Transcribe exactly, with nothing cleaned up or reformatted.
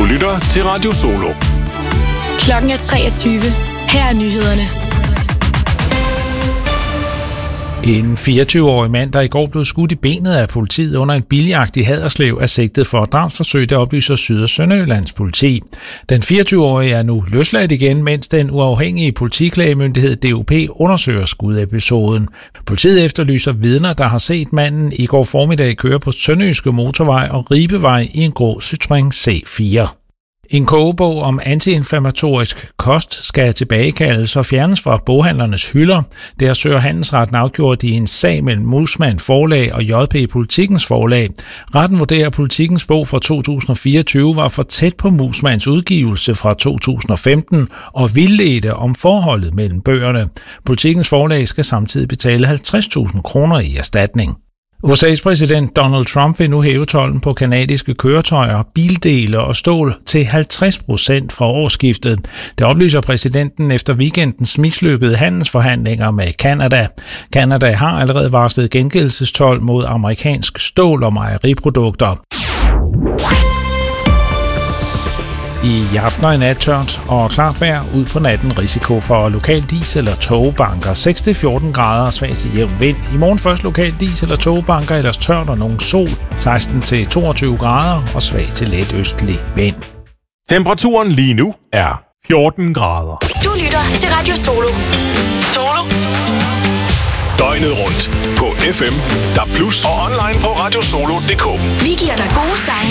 lytter til Radio Solo. Klokken er treogtyve. Her er nyhederne. En fireogtyve-årig mand, der i går blev skudt i benet af politiet under en biljagt i Haderslev, er sigtet for drabsforsøg, der oplyser Syd- og Sønderjyllands politi. Den fireogtyve-årige er nu løsladt igen, mens den uafhængige politiklagemyndighed D U P undersøger skudepisoden. Politiet efterlyser vidner, der har set manden i går formiddag køre på Sønderjyske Motorvej og Ribevej i en grå Citroën C fire. En kogebog om antiinflammatorisk kost skal tilbagekaldes og fjernes fra boghandlernes hylder. Det har Sø- og Handelsretten afgjort i en sag mellem Mulsmann Forlag og J P Politikens Forlag. Retten vurderer, at Politikens bog fra to tusind og fireogtyve var for tæt på Mulsmanns udgivelse fra to tusind og femten og vildledte om forholdet mellem bøgerne. Politikens Forlag skal samtidig betale halvtreds tusind kroner i erstatning. U S A's præsident Donald Trump vil nu hæve tolden på canadiske køretøjer, bildele og stål til halvtreds procent fra årsskiftet. Det oplyser præsidenten efter weekendens mislykkede handelsforhandlinger med Canada. Canada har allerede varslet gengældelsestold mod amerikansk stål og mejeriprodukter. I aften og i nat tørt og klart vejr, ud på natten risiko for lokal dis- eller togbanker. seks til fjorten grader og svag til jævn vind. I morgen først lokal dis- eller togbanker, ellers tørt og nogen sol. seksten til toogtyve grader og svag til let østlig vind. Temperaturen lige nu er fjorten grader. Du lytter til Radio Solo. Solo. Døgnet rundt på F M, D A B plus og online på radiosolo punktum d k. Vi giver dig gode sange